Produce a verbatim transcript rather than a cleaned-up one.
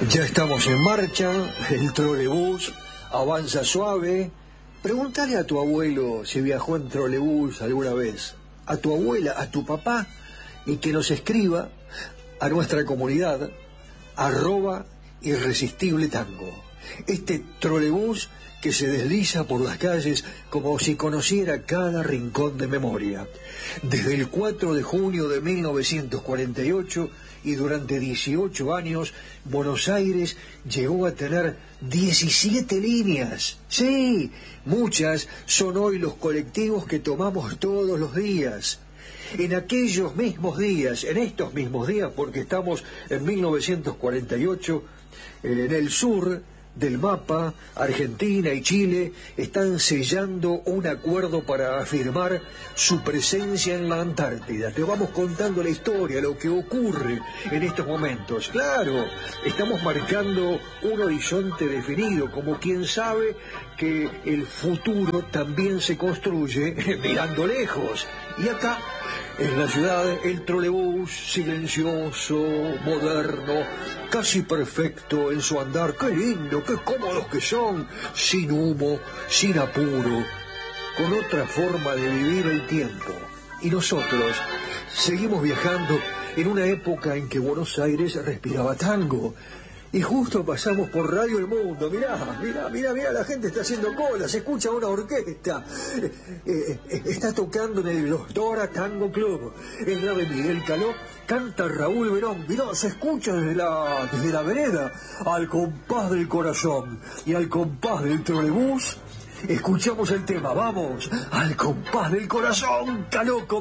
Ya estamos en marcha, el trolebús avanza suave. Pregúntale a tu abuelo si viajó en trolebús alguna vez, a tu abuela, a tu papá, y que nos escriba a nuestra comunidad, arroba irresistible tango. Este trolebús que se desliza por las calles como si conociera cada rincón de memoria. Desde el cuatro de junio de mil novecientos cuarenta y ocho y durante dieciocho años, Buenos Aires llegó a tener diecisiete líneas. Sí, muchas son hoy los colectivos que tomamos todos los días. En aquellos mismos días, en estos mismos días, porque estamos en mil novecientos cuarenta y ocho, en el sur del mapa, Argentina y Chile están sellando un acuerdo para afirmar su presencia en la Antártida. Te vamos contando la historia, lo que ocurre en estos momentos. Claro, estamos marcando un horizonte definido, como quien sabe que el futuro también se construye mirando lejos. Y acá, en la ciudad, el trolebús silencioso, moderno, casi perfecto en su andar. ¡Qué lindo, qué cómodos que son! Sin humo, sin apuro, con otra forma de vivir el tiempo. Y nosotros seguimos viajando en una época en que Buenos Aires respiraba tango. Y justo pasamos por Radio El Mundo. Mirá, mirá, mirá, mirá, la gente está haciendo cola, se escucha una orquesta. Eh, eh, eh, está tocando en el Los Dora Tango Club. En la de Miguel Caló canta Raúl Verón. Mirá, se escucha desde la, desde la vereda, al compás del corazón. Y al compás del trolebús, escuchamos el tema. Vamos, al compás del corazón, Caló.